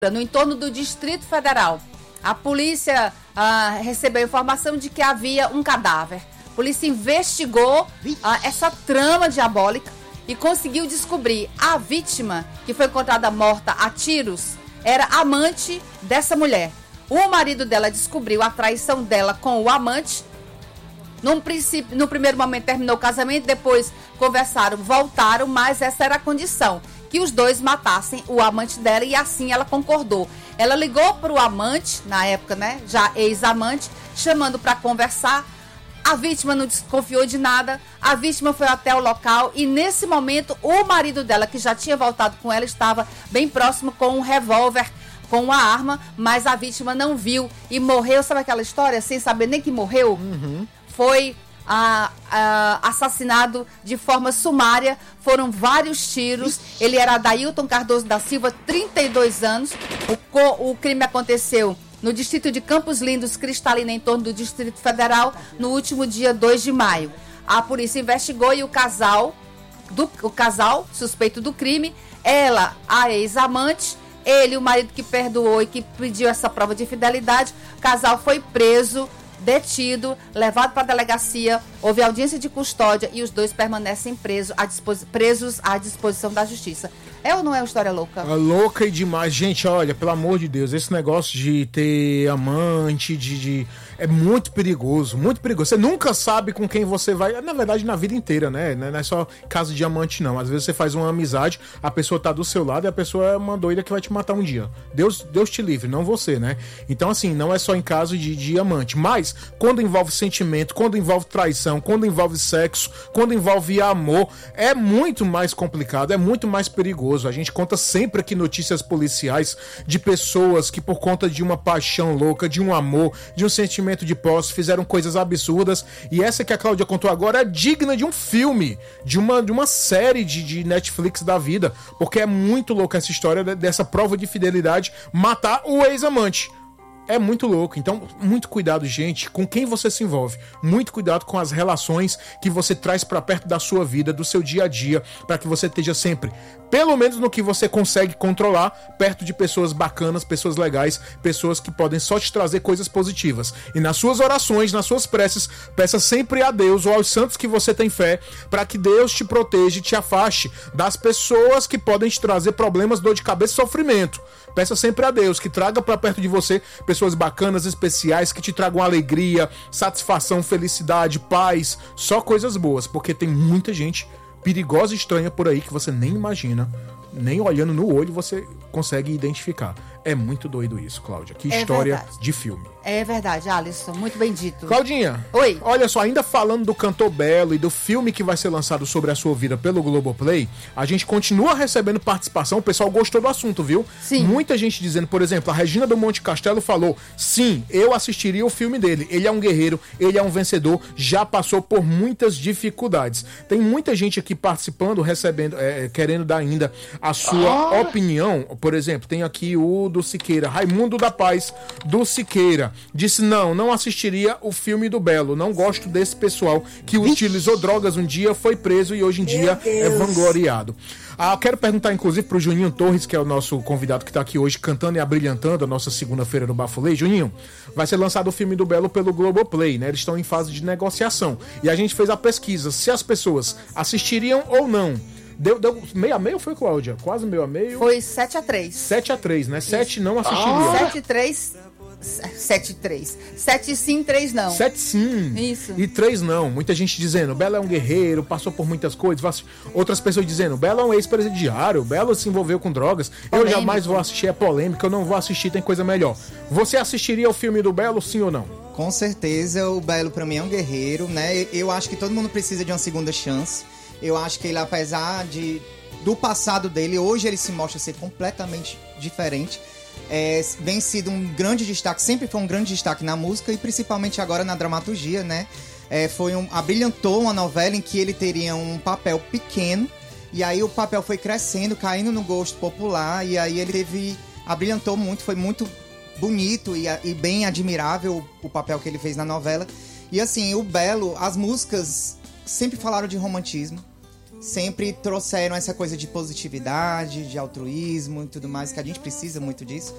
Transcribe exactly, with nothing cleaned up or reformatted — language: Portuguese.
no entorno do Distrito Federal. A polícia ah, recebeu informação de que havia um cadáver. A polícia investigou ah, essa trama diabólica e conseguiu descobrir a vítima, que foi encontrada morta a tiros, era amante dessa mulher. O marido dela descobriu a traição dela com o amante. Num princípio, no primeiro momento terminou o casamento, depois conversaram, voltaram, mas essa era a condição, que os dois matassem o amante dela, e assim ela concordou. Ela ligou para o amante, na época, né, já ex-amante, chamando para conversar. A vítima não desconfiou de nada, a vítima foi até o local e nesse momento o marido dela, que já tinha voltado com ela, estava bem próximo com um revólver, com uma arma, mas a vítima não viu e morreu. Sabe aquela história, sem saber nem que morreu? Uhum. Foi ah, ah, assassinado de forma sumária, foram vários tiros. Ele era Adailton Cardoso da Silva, trinta e dois anos. O, co- o crime aconteceu no distrito de Campos Lindos, Cristalina, em torno do Distrito Federal, no último dia dois de maio. A polícia investigou e o casal, do, o casal suspeito do crime, ela, a ex-amante, ele, o marido que perdoou e que pediu essa prova de fidelidade, o casal foi preso, detido, levado para a delegacia, houve audiência de custódia e os dois permanecem presos à, disposi- presos à disposição da justiça. É ou não é uma história louca? É louca e demais. Gente, olha, pelo amor de Deus, esse negócio de ter amante, de, de... é muito perigoso, muito perigoso. Você nunca sabe com quem você vai, na verdade, na vida inteira, né? Não é só caso de amante, não. Às vezes você faz uma amizade, a pessoa tá do seu lado e a pessoa é uma doida que vai te matar um dia. Deus, Deus te livre, não você, né? Então, assim, não é só em caso de, de amante. Mas, quando envolve sentimento, quando envolve traição, quando envolve sexo, quando envolve amor, é muito mais complicado, é muito mais perigoso. A gente conta sempre aqui notícias policiais de pessoas que, por conta de uma paixão louca, de um amor, de um sentimento de posse, fizeram coisas absurdas. E essa que a Cláudia contou agora é digna de um filme, de uma, de uma série de, de Netflix da vida, porque é muito louca essa história dessa prova de fidelidade, matar o ex-amante. É muito louco, então muito cuidado, gente, com quem você se envolve, muito cuidado com as relações que você traz pra perto da sua vida, do seu dia a dia, pra que você esteja sempre, pelo menos no que você consegue controlar, perto de pessoas bacanas, pessoas legais, pessoas que podem só te trazer coisas positivas. E nas suas orações, nas suas preces, peça sempre a Deus ou aos santos que você tem fé, pra que Deus te proteja e te afaste das pessoas que podem te trazer problemas, dor de cabeça e sofrimento. Peça sempre a Deus que traga pra perto de você pessoas bacanas, especiais, que te tragam alegria, satisfação, felicidade, paz, só coisas boas, porque tem muita gente perigosa e estranha por aí que você nem imagina, nem olhando no olho você consegue identificar. É muito doido isso, Cláudia. Que É história verdade. de filme. É verdade, Alisson, muito bem dito. Claudinha, Oi. Olha só, ainda falando do Cantor Belo e do filme que vai ser lançado sobre a sua vida pelo Globoplay, a gente continua recebendo participação, o pessoal gostou do assunto, viu? Sim. Muita gente dizendo, por exemplo, a Regina do Monte Castelo falou, sim, eu assistiria o filme dele, ele é um guerreiro, ele é um vencedor, já passou por muitas dificuldades. Tem muita gente aqui participando, recebendo, é, querendo dar ainda a sua Ah. opinião. Por exemplo, tem aqui o do Siqueira, Raimundo da Paz do Siqueira, disse não, não assistiria o filme do Belo, não gosto desse pessoal que utilizou drogas um dia, foi preso e hoje em dia é vangloriado. Ah, eu quero perguntar inclusive pro Juninho Torres, que é o nosso convidado que tá aqui hoje cantando e abrilhantando a nossa segunda-feira no Bafulê. Juninho, vai ser lançado o filme do Belo pelo Globoplay, né? Eles estão em fase de negociação e a gente fez a pesquisa se as pessoas assistiriam ou não. Deu, deu meio a meio, foi, Cláudia? Quase meio a meio. Foi sete a três. sete a três, né? sete não assistiria. sete a três. sete a três. sete sim, três não. sete sim. Isso. E três não. Muita gente dizendo, Belo é um guerreiro, passou por muitas coisas. Outras pessoas dizendo, Belo é um ex-presidiário, Belo se envolveu com drogas. Polêmico. Eu jamais vou assistir, é polêmica, eu não vou assistir, tem coisa melhor. Você assistiria o filme do Belo, sim ou não? Com certeza, o Belo pra mim é um guerreiro, né? Eu acho que todo mundo precisa de uma segunda chance. Eu acho que ele, apesar de, do passado dele, hoje ele se mostra ser completamente diferente. É, vem sido um grande destaque, sempre foi um grande destaque na música e principalmente agora na dramaturgia, né? É, foi um, abrilhantou uma novela em que ele teria um papel pequeno e aí o papel foi crescendo, caindo no gosto popular e aí ele teve, abrilhantou muito, foi muito bonito e, e bem admirável o, o papel que ele fez na novela. E assim, o Belo, as músicas sempre falaram de romantismo, sempre trouxeram essa coisa de positividade, de altruísmo e tudo mais, que a gente precisa muito disso.